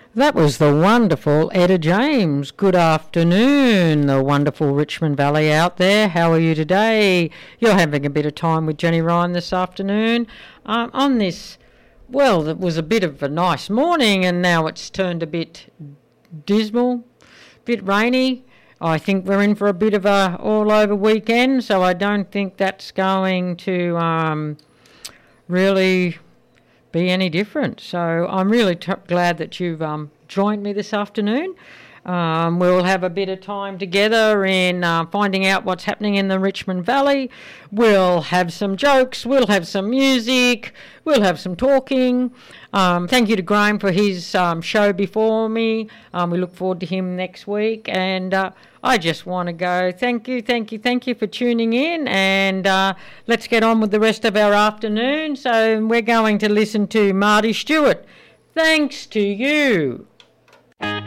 That was the wonderful Etta James. Good afternoon, the wonderful Richmond Valley out there. How are you today? You're having a bit of time with Jenny Ryan this afternoon. On this, well, it was a bit of a nice morning and now it's turned a bit dismal, a bit rainy. I think we're in for a bit of a all-over weekend, so I don't think that's going to really be any different. So I'm really glad that you've joined me this afternoon. We'll have a bit of time together in finding out what's happening in the Richmond Valley. We'll have some jokes, we'll have some music, we'll have some talking. Thank you to Graham for his show before me. We look forward to him next week. And I just want to go thank you for tuning in. And let's get on with the rest of our afternoon. So we're going to listen to Marty Stewart. Thanks to you.